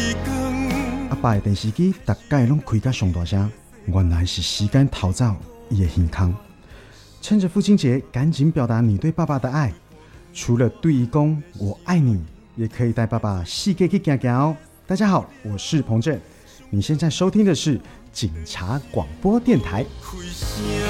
阿爸的电视机大概拢开到上大声，原来是时间逃走伊的耳孔。趁着父亲节，赶紧表达你对爸爸的爱。除了对伊讲我爱你，也可以带爸爸四界去行行哦。大家好，我是彭震，你现在收听的是警察广播电台。